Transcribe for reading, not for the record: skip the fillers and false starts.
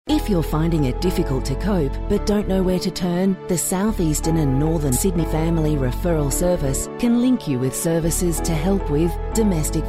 If you're finding it difficult to cope but don't know where to turn, the South Eastern and Northern Sydney Family Referral Service can link you with services to help with domestic